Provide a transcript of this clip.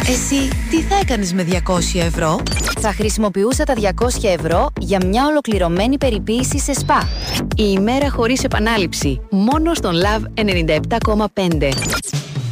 Εσύ τι θα έκανες με 200 ευρώ? Θα χρησιμοποιούσα τα 200 ευρώ για μια ολοκληρωμένη περιποίηση σε σπα. Η ημέρα χωρίς επανάληψη. Μόνο στον Love 97,5.